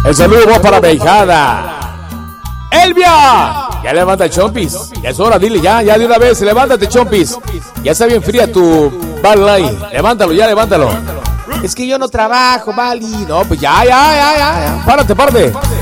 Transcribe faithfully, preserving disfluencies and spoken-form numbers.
El saludo va para Beijada. ¡Elvia! Ya levanta el chompis. Ya es hora, dile ya, ya de una vez. Levántate, chompis. Ya está bien fría tu Bud Light. Levántalo, ya, levántalo. Es que yo no trabajo, Vali. No, pues ya, ya, ya, ya, ya. Párate, párate.